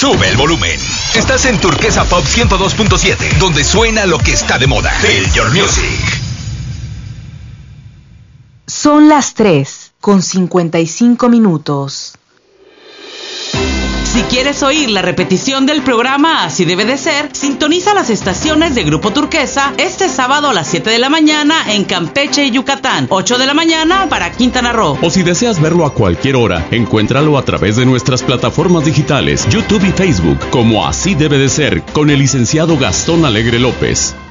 Sube el volumen. Estás en Turquesa Pop 102.7, donde suena lo que está de moda. Feel your music. Son las 3:55. Si quieres oír la repetición del programa Así Debe de Ser, sintoniza las estaciones de Grupo Turquesa este sábado a las 7 de la mañana en Campeche y Yucatán, 8 de la mañana para Quintana Roo. O si deseas verlo a cualquier hora, encuéntralo a través de nuestras plataformas digitales, YouTube y Facebook, como Así Debe de Ser, con el licenciado Gastón Alegre López.